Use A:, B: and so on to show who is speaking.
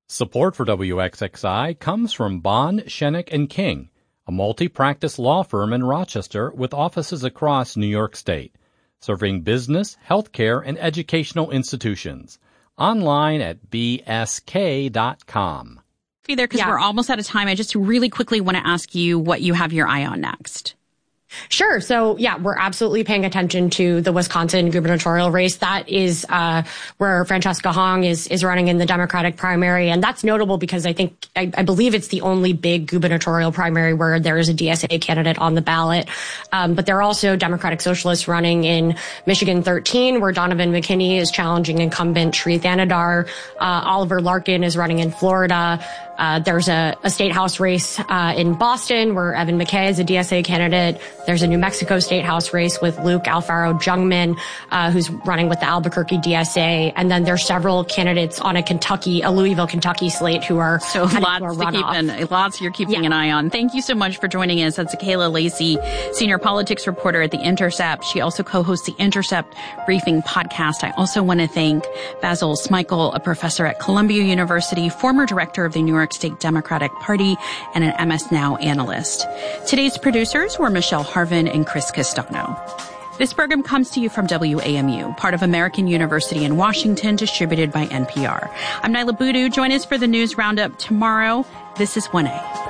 A: Support for WXXI comes from Bond, Shenick & King, a multi-practice law firm in Rochester with offices across New York State, serving business, healthcare, and educational institutions. Online at bsk.com.
B: There, because we're almost out of time. I just really quickly want to ask you what you have your eye on next.
C: Sure. So, we're absolutely paying attention to the Wisconsin gubernatorial race. That is where Francesca Hong is running in the Democratic primary. And that's notable because I believe it's the only big gubernatorial primary where there is a DSA candidate on the ballot. But there are also Democratic Socialists running in Michigan 13, where Donovan McKinney is challenging incumbent Sri Thanadar. Oliver Larkin is running in Florida. There's a state house race in Boston where Evan McKay is a DSA candidate. There's a New Mexico state house race with Luke Alfaro Jungmann, who's running with the Albuquerque DSA. And then there's several candidates on a Louisville, Kentucky slate who are
B: lots you're keeping an eye on. Thank you so much for joining us. That's Kayla Lacey, senior politics reporter at The Intercept. She also co-hosts the Intercept Briefing podcast. I also want to thank Basil Smikle, a professor at Columbia University, former director of the New York State Democratic Party, and an MS Now analyst. Today's producers were Michelle Harvin and Chris Castano. This program comes to you from WAMU, part of American University in Washington, distributed by NPR. I'm Nyla Boodoo. Join us for the news roundup tomorrow. This is 1A.